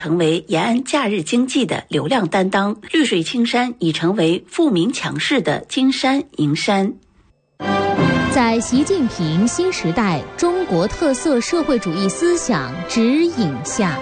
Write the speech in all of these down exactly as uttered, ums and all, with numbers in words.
成为延安假日经济的流量担当，绿水青山已成为富民强势的金山银山。 在习近平新时代中国特色社会主义思想指引下，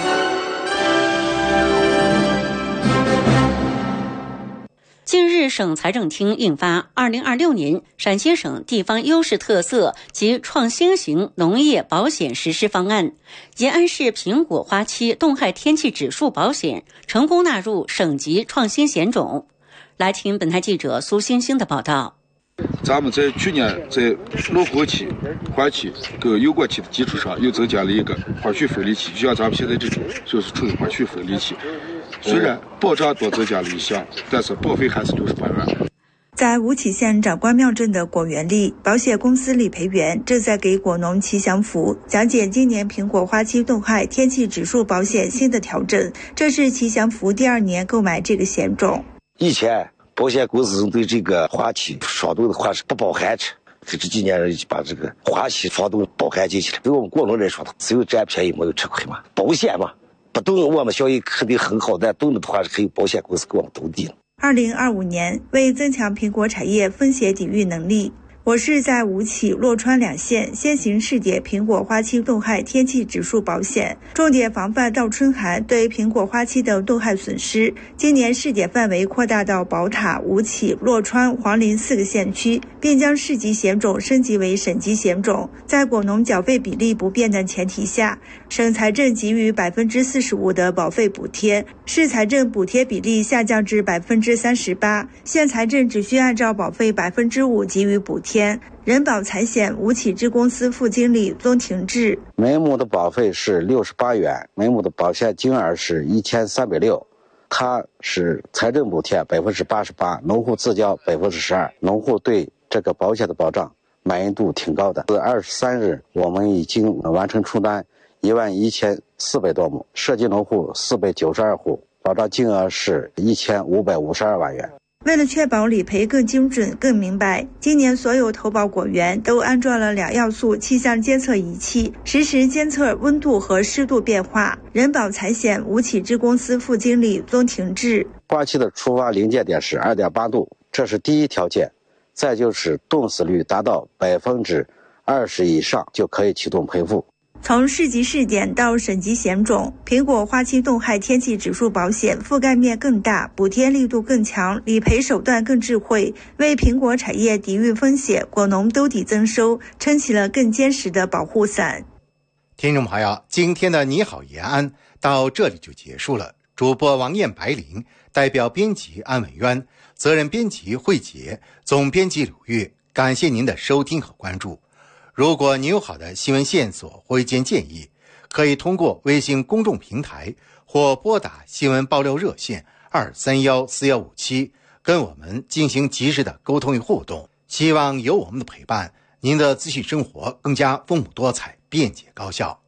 近日，省财政厅印发《二零二六年陕西省地方优势特色及创新型农业保险实施方案》，延安市苹果花期冻害天气指数保险成功纳入省级创新险种。来听本台记者苏星星的报道。 咱们在去年在落果期、花期跟有果期的基础上，又增加了一个花絮分离期，就像咱们现在这种就是处于花絮分离期。虽然保障多增加了一项，但是保费还是六十八元。 在吴起县长官庙镇的果园里，保险公司理赔员正在给果农祈祥符，讲解今年苹果花期冻害天气指数保险新的调整。这是祈祥符第二年购买这个险种。 以前保险公司对这个花期霜冻的话是不包含的，这这几年人就把这个花期霜冻包含进去了。对我们果农来说，只有占便宜没有吃亏嘛，保险嘛。不懂我们效益肯定很好，但懂的话是可以保险公司给我们兜底。 二零二五年，为增强苹果产业风险抵御能力，我市在吴起、洛川两县先行试点苹果花期冻害天气指数保险，重点防范倒春寒对苹果花期的冻害损失。今年试点范围扩大到宝塔、吴起、洛川、黄陵四个县区，并将市级险种升级为省级险种。在果农缴费比例不变的前提下，省财政给予百分之四十五的保费补贴，市财政补贴比例下降至百分之三十八，县财政只需按照保费百分之五给予补贴。人保财险吴起支公司副经理宗廷志： 每亩的保费是六十八元，每亩的保险金额是一千三百六，它是财政补贴百分之八十八，农户自交百分之十二，农户对这个保险的保障满意度挺高的。自二十三日，我们已经完成出单一万一千四百多亩，涉及农户四百九十二户，保障金额是一千五百五十二万元。 为了确保理赔更精准、更明白，今年所有投保果园都安装了两要素气象监测仪器，实时监测温度和湿度变化。人保财险吴起支公司副经理宗廷志： 花期的出发临界点是 二点八度，这是第一条件。再就是冻死率达到百分之二十以上就可以启动赔付。 从市级试点到省级险种，苹果花期冻害天气指数保险覆盖面更大，补贴力度更强，理赔手段更智慧，为苹果产业抵御风险，果农兜底增收，撑起了更坚实的保护伞。 听众朋友，今天的你好延安到这里就结束了。主播王艳、白灵，代表编辑安文渊，责任编辑慧杰，总编辑柳月，感谢您的收听和关注。如果您有好的新闻线索或意见建议，可以通过微信公众平台或拨打新闻爆料热线二三幺四幺五七跟我们进行及时的沟通与互动。希望有我们的陪伴，您的资讯生活更加丰富多彩、便捷高效。